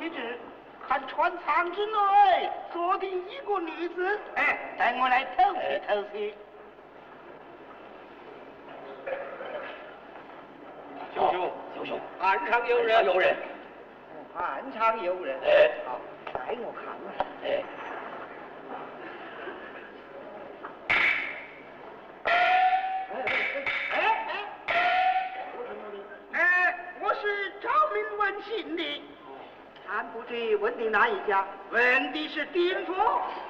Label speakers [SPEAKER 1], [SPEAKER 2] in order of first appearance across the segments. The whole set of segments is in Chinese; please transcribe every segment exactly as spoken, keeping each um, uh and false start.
[SPEAKER 1] 一直看船舱之内坐的一个女子，哎，带我来透析透析。
[SPEAKER 2] 兄兄，兄兄，岸上有人，有人。
[SPEAKER 1] 岸上有人。
[SPEAKER 2] 哎，
[SPEAKER 1] 好，带我看看。
[SPEAKER 2] 哎。
[SPEAKER 1] 信的，俺不知问的哪一家？问的是丁府。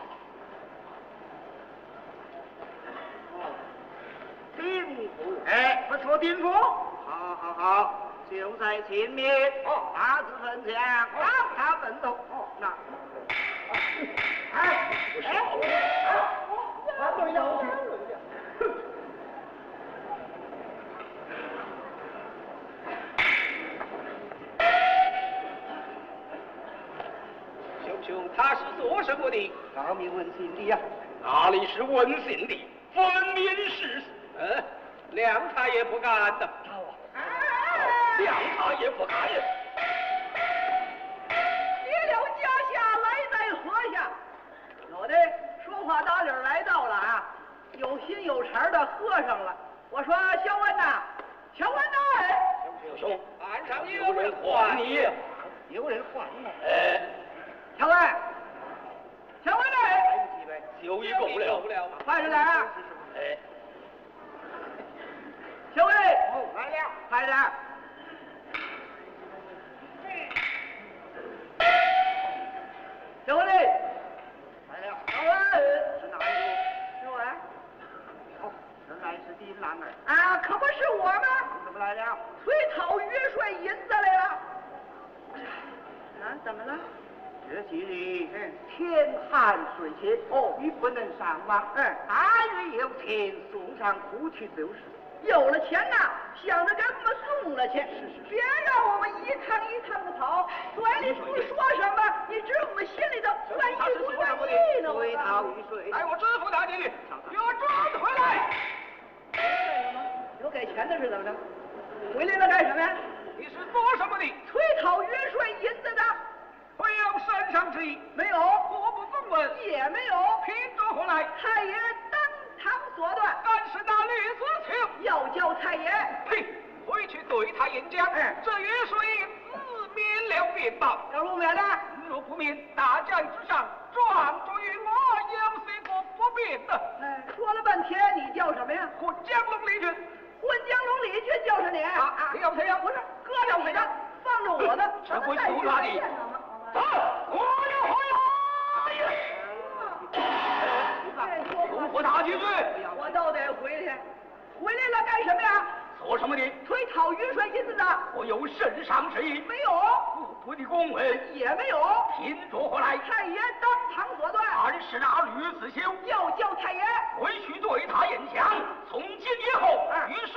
[SPEAKER 1] 丁府，哎，不错，丁府。好好好，就在前面。哦，八字分墙，帮他奋斗。哦，那。哎，不是。哎，对了。
[SPEAKER 2] 兄，他是做什么的？
[SPEAKER 1] 高明问信的呀。
[SPEAKER 2] 哪里是问信的？分明是……嗯，谅他也不敢的。谅他也不敢。
[SPEAKER 3] 别了家下，来在河下。有的说话打理来到了啊，有心有茬的和尚了。我说小文呐，小文呐，哎，
[SPEAKER 2] 兄兄，岸上有人唤你，
[SPEAKER 1] 有人唤我。
[SPEAKER 2] 哎。
[SPEAKER 3] 小文，小文嘞，
[SPEAKER 2] 酒已够了，
[SPEAKER 3] 快着点啊！
[SPEAKER 2] 哎，
[SPEAKER 3] 小文，
[SPEAKER 1] 哦，来了，
[SPEAKER 3] 快点。小文嘞，
[SPEAKER 1] 来了。
[SPEAKER 3] 小文
[SPEAKER 1] 是哪一个？
[SPEAKER 3] 是我。
[SPEAKER 1] 哦，原来是丁郎儿。
[SPEAKER 3] 啊，可不是我吗？
[SPEAKER 1] 你怎么来了？
[SPEAKER 3] 催讨约税银子来了。啊，怎么了？
[SPEAKER 1] 这几日，嗯，天寒水险，哦，你不能上马，嗯，大约有钱送上户去就是。
[SPEAKER 3] 有了钱呐，想着给我们送了钱，是是，别让我们一趟一趟的跑，嘴里不说什么，你知我们心里头愿意不愿意呢？
[SPEAKER 1] 水逃雨水，
[SPEAKER 2] 来，我支付大金，给我转回来。
[SPEAKER 3] 回来了吗？有给钱的是怎么着？回来了干什么呀？
[SPEAKER 2] 你是做什么的？
[SPEAKER 3] 催讨约税银子的。
[SPEAKER 2] 会有身上之意？
[SPEAKER 3] 没有。
[SPEAKER 2] 我不曾问？
[SPEAKER 3] 也没有。
[SPEAKER 2] 凭着何来？
[SPEAKER 3] 太爷当堂所断。
[SPEAKER 2] 但是那吕子清
[SPEAKER 3] 要叫太爷。
[SPEAKER 2] 呸！回去对他演讲。
[SPEAKER 3] 哎，
[SPEAKER 2] 这约税自免了便罢。
[SPEAKER 3] 要不免呢？
[SPEAKER 2] 若不免，大将之上，状着于我，有些个不便的。
[SPEAKER 3] 哎，说了半天，你叫什么呀？
[SPEAKER 2] 混江龙李俊。
[SPEAKER 3] 混江龙李俊就是你？
[SPEAKER 2] 啊啊！你要谁呀？
[SPEAKER 3] 不是，哥要谁呀？放着我的，
[SPEAKER 2] 这不求他的。走，我要回来！哎呀，如何打进去？
[SPEAKER 3] 我倒得回去。回来了干什么呀？
[SPEAKER 2] 做什么的？
[SPEAKER 3] 催讨约税银子的。
[SPEAKER 2] 我有圣上之意。
[SPEAKER 3] 没有。
[SPEAKER 2] 不的公文
[SPEAKER 3] 也没有。
[SPEAKER 2] 凭着何来？
[SPEAKER 3] 太爷当堂所断。
[SPEAKER 2] 俺是那吕子修，
[SPEAKER 3] 要叫太爷
[SPEAKER 2] 回去对他演讲。从今以后，于是